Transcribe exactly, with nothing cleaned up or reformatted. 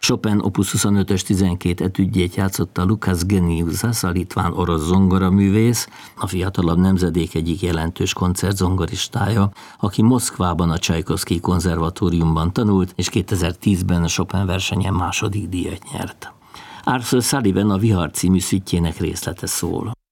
Chopin opus huszonötös tizenkét etüdjét játszotta Lukas Geniusas, a litván-orosz zongoraművész, a fiatalabb nemzedék egyik jelentős koncertzongoristája, aki Moszkvában a Csajkovszky konzervatóriumban tanult, és kétezer-tízben a Chopin versenyen második díjat nyert. Arthur Sullivan a Vihar című szüttjének részlete szól.